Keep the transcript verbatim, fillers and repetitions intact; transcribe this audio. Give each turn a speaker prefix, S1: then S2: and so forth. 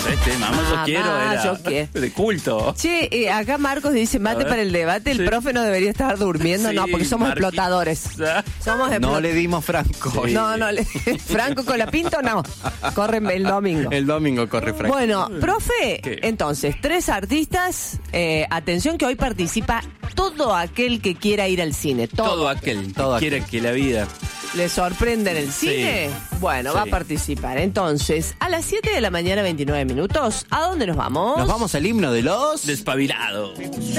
S1: Este, mamá, yo
S2: Mamá,
S1: quiero, era
S2: yo quiero.
S1: de culto.
S2: Che, eh, acá Marcos dice, mate para el debate, el
S1: Sí.
S2: profe no debería estar durmiendo.
S1: Sí,
S2: no, porque somos
S1: Marquita.
S2: explotadores. Somos
S3: No
S2: explotadores.
S3: le dimos Franco.
S1: Sí.
S2: No, no, le... Franco con la pinto, no. Corren el domingo.
S3: El domingo corre Franco.
S2: Bueno, profe,
S1: ¿Qué?
S2: entonces, tres artistas. Eh, atención que hoy participa todo aquel que quiera ir al cine. Todo.
S1: Todo aquel
S3: Todo
S1: que quiere que la vida...
S2: ¿Le sorprende en el cine? Bueno,
S1: Sí.
S2: va a participar. Entonces, a las siete de la mañana, veintinueve minutos, ¿a dónde nos vamos?
S3: Nos vamos al himno de los...
S1: Despabilado.